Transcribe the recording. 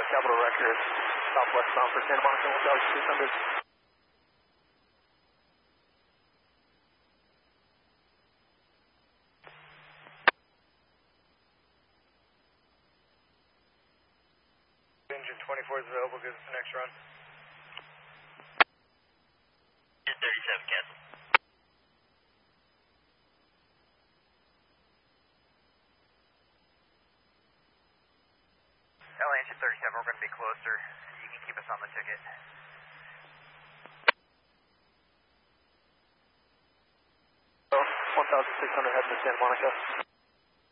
Capital Records, southwestbound for Santa Monica, 1600. Engine 24 is available, give us the next run. 37, cancel. LA engine 37, we're going to be closer. You can keep us on the ticket. Oh, 1600 heading to Santa Monica.